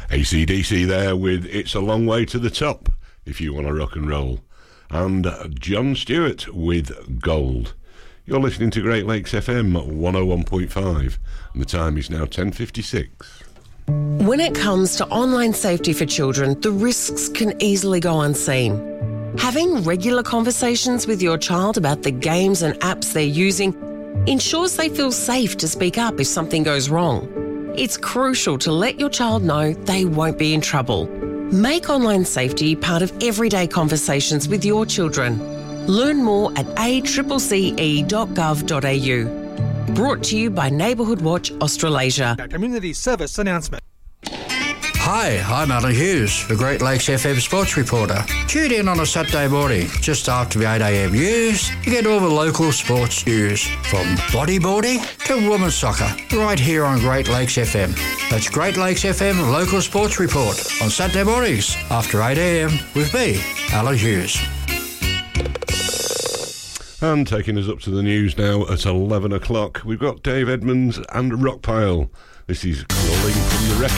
AC/DC there with It's a Long Way to the Top, if you want to rock and roll. And John Stewart with Gold. You're listening to Great Lakes FM 101.5, and the time is now 10:56. When it comes to online safety for children, the risks can easily go unseen. Having regular conversations with your child about the games and apps they're using ensures they feel safe to speak up if something goes wrong. It's crucial to let your child know they won't be in trouble. Make online safety part of everyday conversations with your children. Learn more at accce.gov.au. Brought to you by Neighbourhood Watch Australasia. A community service announcement. Hi, I'm Alan Hughes, the Great Lakes FM sports reporter. Tune in on a Saturday morning, just after the 8am news, to get all the local sports news, from bodyboarding to women's soccer, right here on Great Lakes FM. That's Great Lakes FM Local Sports Report on Saturday mornings after 8am with me, Alan Hughes. And taking us up to the news now at 11 o'clock, we've got Dave Edmonds and Rockpile. This is Crawling from the Wreckage.